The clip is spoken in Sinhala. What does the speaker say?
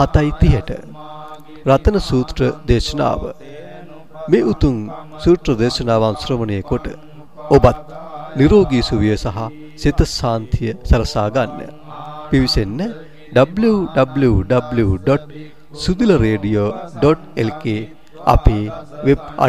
7:30ට රතන සූත්‍ර දේශනාව. මේ උතුම් සූත්‍ර දේශනාවන් ශ්‍රවණය කොට ඔබත් නිරෝගී සුවය සහ සිත ශාන්තිය සලසා ගන්න. පිවිසෙන්න www.sudilaradio.lk අපේ වෙබ්